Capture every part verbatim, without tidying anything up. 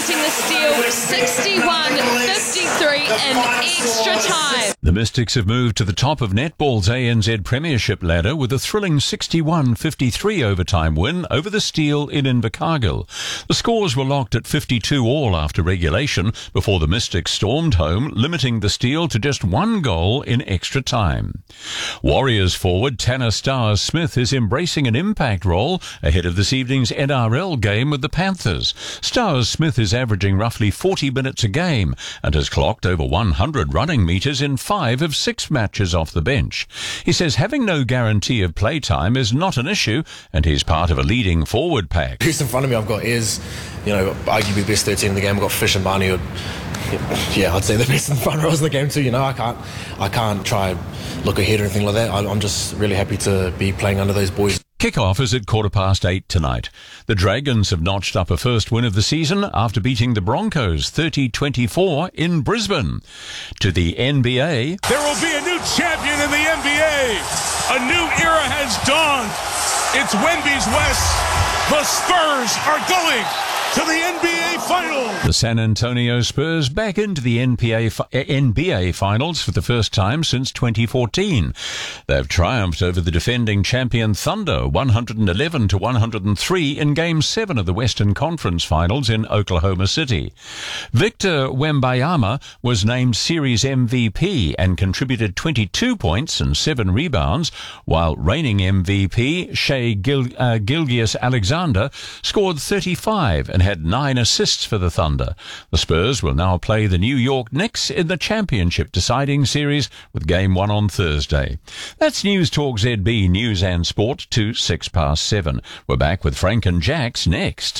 beating the Steel sixty-one fifty-three in extra time. The Mystics have moved to the top of netball's A N Z Premiership ladder with a thrilling sixty-one fifty-three overtime win over the Steel in Invercargill. The scores were locked at fifty-two all after regulation before the Mystics stormed home, limiting the Steel to just one goal in extra time. Warriors forward Tanner Stars-Smith is embracing an impact role ahead of this evening's N R L game with the Panthers. Stars-Smith is averaging roughly forty minutes a game and has clocked over one hundred running metres in five of six matches off the bench. He says having no guarantee of playtime is not an issue, and he's part of a leading forward pack. Who's in front of me? I've got Ayres, you know, arguably the best thirteen in the game. I've got Fish and Barney. Yeah, I'd say the best in front rows in the game too. You know, I can't, I can't try look ahead or anything like that. I'm just really happy to be playing under those boys. Kick-off is at quarter past eight tonight. The Dragons have notched up a first win of the season after beating the Broncos thirty twenty-four in Brisbane. To the N B A. There will be a new champion in the N B A. A new era has dawned. It's Wemby's West. The Spurs are going to the N B A Finals. The San Antonio Spurs back into the N B A, N B A Finals for the first time since twenty fourteen. They've triumphed over the defending champion Thunder one eleven to one oh three in Game seven of the Western Conference Finals in Oklahoma City. Victor Wembanyama was named Series M V P and contributed twenty-two points and seven rebounds, while reigning M V P Shai Gil- uh, Gilgeous-Alexander scored thirty-five and had nine assists for the Thunder. The Spurs will now play the New York Knicks in the championship deciding series with Game one on Thursday. That's News Talk Z B News and Sport to six past seven. We're back with Frank and Jax next.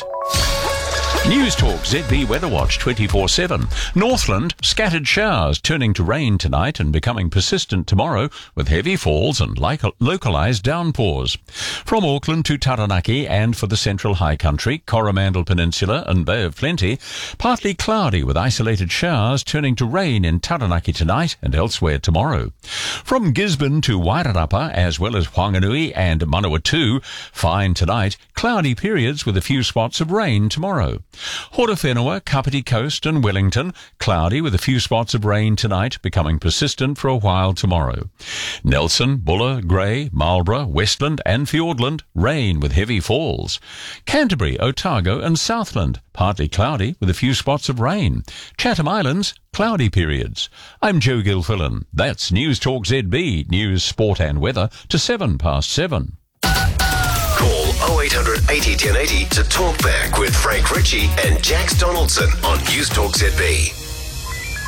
News Talk Z B Weather Watch twenty-four seven. Northland, scattered showers turning to rain tonight and becoming persistent tomorrow with heavy falls and localised downpours. From Auckland to Taranaki and for the Central High Country, Coromandel Peninsula and Bay of Plenty, partly cloudy with isolated showers turning to rain in Taranaki tonight and elsewhere tomorrow. From Gisborne to Wairarapa as well as Whanganui and Manawatu, fine tonight, cloudy periods with a few spots of rain tomorrow. Horowhenua, Kapiti Coast and Wellington, cloudy with a few spots of rain tonight, becoming persistent for a while tomorrow. Nelson, Buller, Grey, Marlborough, Westland and Fiordland, rain with heavy falls. Canterbury, Otago and Southland, partly cloudy with a few spots of rain. Chatham Islands, cloudy periods. I'm Joe Gilfillan. That's News Talk Z B, news, sport and weather to seven past seven. Call oh eight hundred eighty ten eighty to talk back with Frank Ritchie and Jax Donaldson on News Talk Z B.